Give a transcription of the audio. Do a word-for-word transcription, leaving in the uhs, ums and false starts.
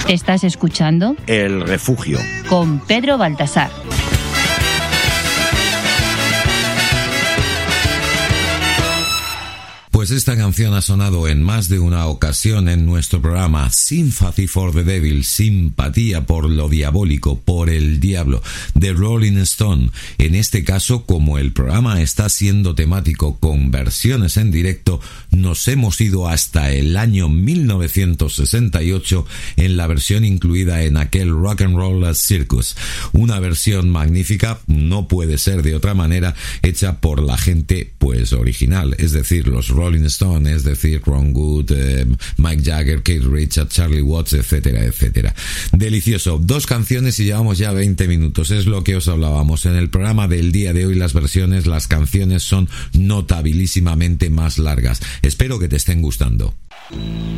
Estás escuchando El Refugio con Pedro Baltasar. Pues esta canción ha sonado en más de una ocasión en nuestro programa. Sympathy for the Devil, simpatía por lo diabólico, por el diablo, de Rolling Stone. En este caso, como el programa está siendo temático con versiones en directo, nos hemos ido hasta el año mil novecientos sesenta y ocho en la versión incluida en aquel Rock and Roll Circus. Una versión magnífica, no puede ser de otra manera, hecha por la gente pues original, es decir, los Rolling Stone, es decir, Ron Wood, eh, Mike Jagger, Keith Richards, Charlie Watts, etcétera, etcétera. Delicioso. Dos canciones y llevamos ya veinte minutos. Es lo que os hablábamos. En el programa del día de hoy las versiones, las canciones son notabilísimamente más largas. Espero que te estén gustando.